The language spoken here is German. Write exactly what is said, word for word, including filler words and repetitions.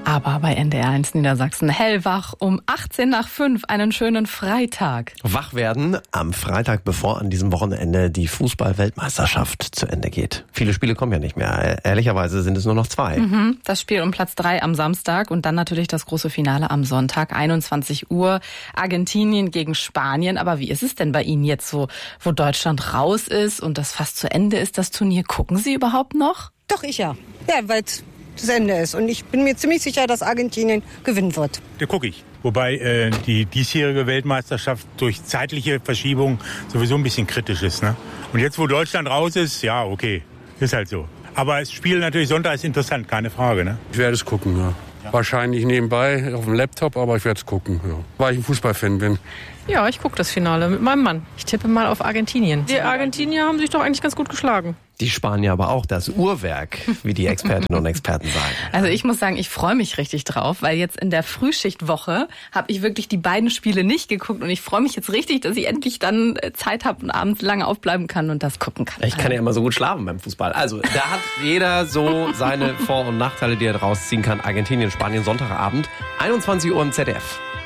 Aber bei N D R eins Niedersachsen hellwach um achtzehn nach fünf, einen schönen Freitag. Wach werden am Freitag, bevor an diesem Wochenende die Fußball-Weltmeisterschaft zu Ende geht. Viele Spiele kommen ja nicht mehr. Ehrlicherweise sind es nur noch zwei. Mhm, das Spiel um Platz drei am Samstag und dann natürlich das große Finale am Sonntag, einundzwanzig Uhr, Argentinien gegen Spanien. Aber wie ist es denn bei Ihnen jetzt so, wo Deutschland raus ist und das fast zu Ende ist, das Turnier? Gucken Sie überhaupt noch? Doch, ich ja. Ja, weil das Ende ist. Und ich bin mir ziemlich sicher, dass Argentinien gewinnen wird. Da gucke ich. Wobei äh, die diesjährige Weltmeisterschaft durch zeitliche Verschiebung sowieso ein bisschen kritisch ist. Ne? Und jetzt, wo Deutschland raus ist, ja, okay, ist halt so. Aber das Spiel natürlich Sonntag ist interessant, keine Frage. Ne? Ich werde es gucken, ja. Ja. Wahrscheinlich nebenbei auf dem Laptop, aber ich werde es gucken, ja. Weil ich ein Fußballfan bin. Ja, ich gucke das Finale mit meinem Mann. Ich tippe mal auf Argentinien. Die Argentinier haben sich doch eigentlich ganz gut geschlagen. Die Spanier aber auch, das Uhrwerk, wie die Expertinnen und Experten sagen. Also ich muss sagen, ich freue mich richtig drauf, weil jetzt in der Frühschichtwoche habe ich wirklich die beiden Spiele nicht geguckt und ich freue mich jetzt richtig, dass ich endlich dann Zeit habe und abends lange aufbleiben kann und das gucken kann. Ich kann ja immer so gut schlafen beim Fußball. Also da hat jeder so seine Vor- und Nachteile, die er draus ziehen kann. Argentinien, Spanien, Sonntagabend, einundzwanzig Uhr im Z D F.